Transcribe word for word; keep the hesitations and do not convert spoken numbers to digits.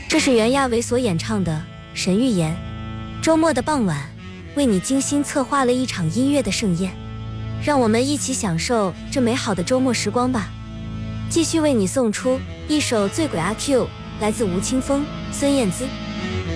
这是袁娅维所演唱的《神预言》。周末的傍晚，为你精心策划了一场音乐的盛宴，让我们一起享受这美好的周末时光吧。继续为你送出一首《醉鬼阿 Q》，来自吴青峰、孙燕姿。